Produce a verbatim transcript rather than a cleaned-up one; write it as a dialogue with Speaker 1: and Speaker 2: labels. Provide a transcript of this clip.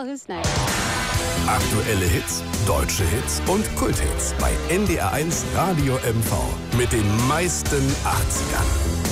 Speaker 1: Well, who's next?
Speaker 2: Aktuelle Hits, deutsche Hits und Kulthits bei N D R eins Radio M V mit den meisten achtzigern.